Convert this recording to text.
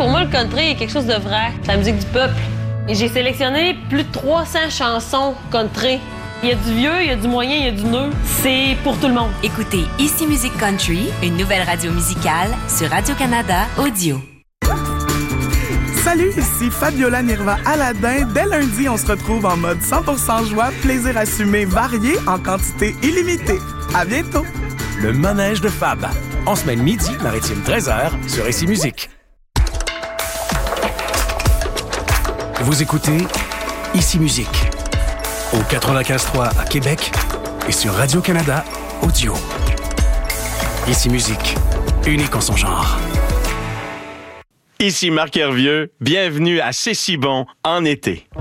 Pour moi, le country est quelque chose de vrai. C'est la musique du peuple. Et j'ai sélectionné plus de 300 chansons country. Il y a du vieux, il y a du moyen, il y a du neuf. C'est pour tout le monde. Écoutez Ici Musique Country, une nouvelle radio musicale sur Radio-Canada Audio. Salut, ici Fabiola Nirva Aladin. Dès lundi, on se retrouve en mode 100% joie, plaisir assumé, varié, en quantité illimitée. À bientôt! Le manège de Fab. En semaine midi, maritime 13h, sur Ici Musique. Vous écoutez Ici Musique. Au 95.3 à Québec et sur Radio-Canada Audio. Ici Musique, unique en son genre. Ici Marc Hervieux, bienvenue à C'est si bon en été.